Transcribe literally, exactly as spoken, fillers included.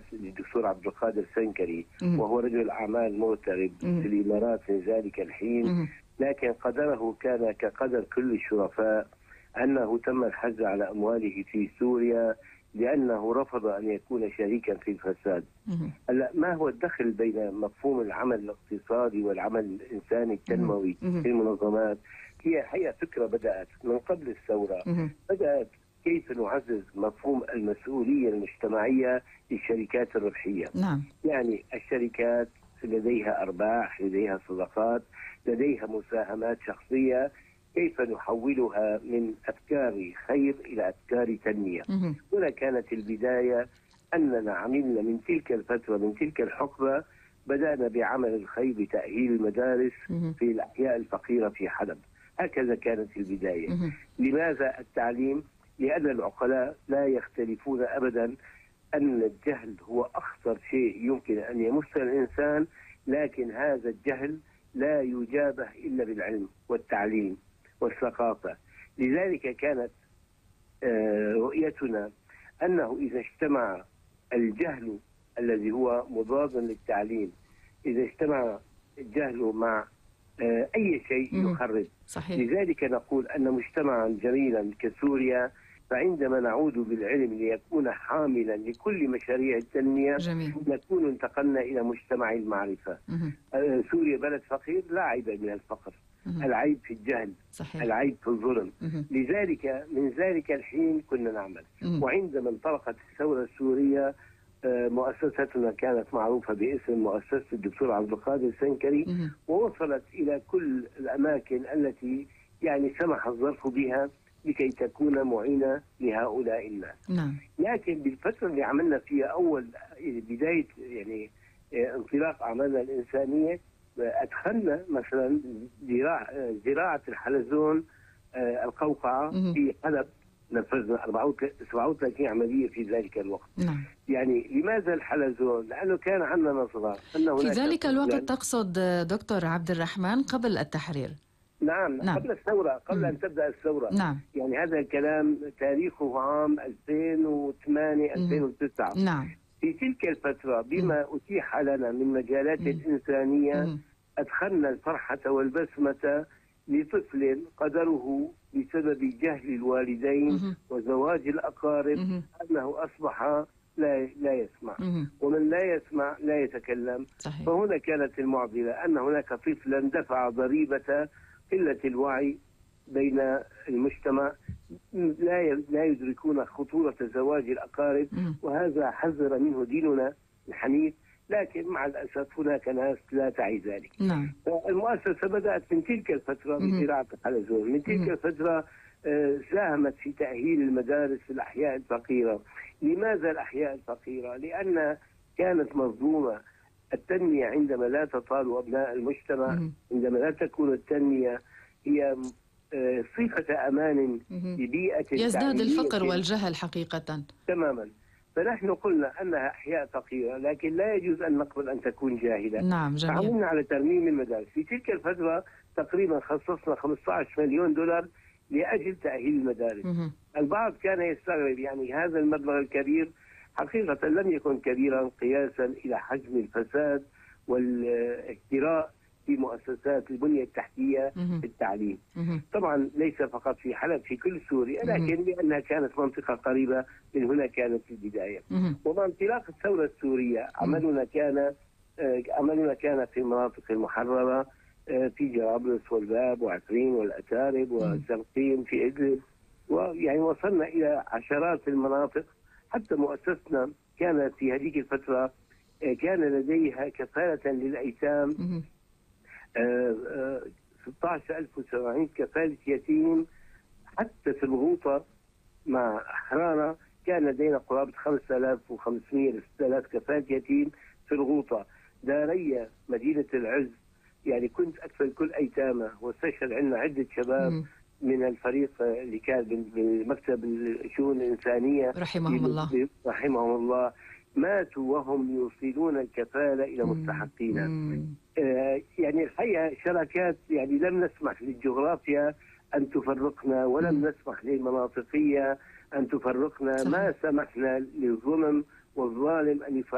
للدكتور عبد القادر سنكري، وهو رجل أعمال مغترب في الإمارات في ذلك الحين، لكن قدره كان كقدر كل الشرفاء، أنه تم الحجر على أمواله في سوريا لأنه رفض أن يكون شريكا في الفساد. هلا ما هو الدخل بين مفهوم العمل الاقتصادي والعمل الإنساني التنموي في المنظمات؟ هي هي فكرة بدأت من قبل الثورة، بدأت كيف نعزز مفهوم المسؤولية المجتمعية للشركات الربحية. نعم. يعني الشركات لديها أرباح، لديها صدقات، لديها مساهمات شخصية، كيف نحولها من أفكار خير إلى أفكار تنمية. هنا كانت البداية، أننا عملنا من تلك الفترة من تلك الحقبة بدأنا بعمل الخير بتأهيل المدارس في الأحياء الفقيرة في حلب. هكذا كانت البداية. لماذا التعليم؟ لأن العقلاء لا يختلفون أبدا أن الجهل هو أخطر شيء يمكن أن يمس الإنسان، لكن هذا الجهل لا يجابه إلا بالعلم والتعليم والثقافة. لذلك كانت رؤيتنا أنه إذا اجتمع الجهل الذي هو مضاد للتعليم، إذا اجتمع الجهل مع أي شيء يخرب. صحيح. لذلك نقول أن مجتمعا جميلا كسوريا، فعندما نعود بالعلم ليكون حاملا لكل مشاريع التنمية، جميل. نكون انتقلنا إلى مجتمع المعرفة. آه سوريا بلد فقير، لا عيب من الفقر، مه. العيب في الجهل. صحيح. العيب في الظلم. مه. لذلك من ذلك الحين كنا نعمل. مه. وعندما انطلقت الثورة السورية، آه مؤسستنا كانت معروفة باسم مؤسسة الدكتور عبد القادر سنكري، مه. ووصلت إلى كل الأماكن التي يعني سمح الظرف بها لكي تكون معينة لهؤلاء الناس. نعم. لكن بالفترة اللي عملنا فيها أول بداية يعني انطلاق أعمالنا الإنسانية، أدخلنا مثلا زراعة الحلزون القوقعة في حلب، نفذنا سبعة وثلاثين عملية في ذلك الوقت. نعم. يعني لماذا الحلزون؟ لأنه كان عندنا نظرة أنه في ذلك الوقت تقصد دكتور عبد الرحمن قبل التحرير. نعم. نعم، قبل الثورة، قبل مم. أن تبدأ الثورة. نعم. يعني هذا الكلام تاريخه عام ألفين وثمانية ألفين وتسعة. نعم. في تلك الفترة بما مم. أتيح لنا من مجالات مم. الإنسانية، مم. أدخلنا الفرحة والبسمة لطفل قدره بسبب جهل الوالدين مم. وزواج الأقارب مم. أنه أصبح لا لا يسمع، مم. ومن لا يسمع لا يتكلم. صحيح. فهنا كانت المعضلة أن هناك طفلا دفع ضريبة قلة الوعي بين المجتمع، لا لا يدركون خطورة زواج الأقارب، وهذا حذر منه ديننا الحنيف، لكن مع الأسف هناك ناس لا تعي ذلك. نعم. المؤسسة بدأت من تلك الفترة بزراعة الحلزون، من تلك الفترة ساهمت في تأهيل المدارس في الأحياء الفقيرة. لماذا الأحياء الفقيرة؟ لأن كانت مظلومة. التنمية عندما لا تطال أبناء المجتمع، عندما لا تكون التنمية هي صفة أمان لبيئة يزداد الفقر والجهل حقيقة. تماما. فنحن قلنا أنها أحياء فقيرة، لكن لا يجوز أن نقبل أن تكون جاهلة. نعم، جميل. عملنا على ترميم المدارس. في تلك الفترة تقريبا خصصنا خمسة عشر مليون دولار لأجل تأهيل المدارس. مه. البعض كان يستغرب، يعني هذا المبلغ الكبير حقيقة لم يكن كبيرا قياسا إلى حجم الفساد والاهتراء في مؤسسات البنية التحتية في التعليم. مه. طبعا ليس فقط في حلب، في كل سوريا، لكن لأنها كانت منطقة قريبة من هنا كانت البداية. ومع انطلاق الثورة السورية عملنا كان عملنا كان في المناطق المحررة، في جرابلس والباب وعفرين والأتارب والزرقين في إدلب، ويعني وصلنا إلى عشرات المناطق. حتى مؤسستنا كانت في هذه الفترة كان لديها كفالة للأيتام ستة عشر ألف وسبعمائة كفالة يتيم. حتى في الغوطة مع أحرارة كان لدينا قرابة خمسة آلاف وخمسمائة إلى ستة آلاف كفالة يتيم في الغوطة. دارية مدينة العز يعني كنت أكفل كل أيتامه، واستشهد عندنا عدة شباب مم. من الفريق اللي كان بمكتب الشؤون الإنسانية رحمهم الله رحمهم الله ماتوا وهم يوصلون الكفالة إلى مستحقينا. آه يعني الحقيقة شراكات، يعني لم نسمح للجغرافيا أن تفرقنا، ولم مم. نسمح للمناطقية أن تفرقنا. صحيح. ما سمحنا للظلم والظالم أن يفرقنا.